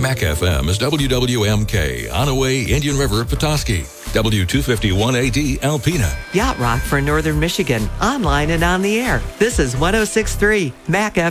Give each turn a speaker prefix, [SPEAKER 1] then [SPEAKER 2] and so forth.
[SPEAKER 1] Mac FM is WWMK, Onaway, Indian River, Petoskey. W251AD, Alpena.
[SPEAKER 2] Yacht Rock for Northern Michigan, online and on the air. This is 106.3 Mac FM.